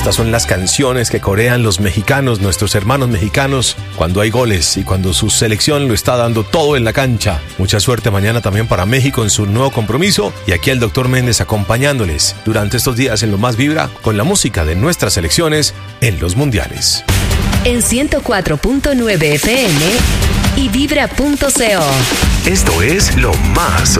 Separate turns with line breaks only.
Estas son las canciones que corean los mexicanos, nuestros hermanos mexicanos, cuando hay goles y cuando su selección lo está dando todo en la cancha. Mucha suerte mañana también para México en su nuevo compromiso. Y aquí el Dr. Méndez acompañándoles durante estos días en Lo Más Vibra con la música de nuestras selecciones en los mundiales.
En 104.9 FM y vibra.co.
Esto es Lo Más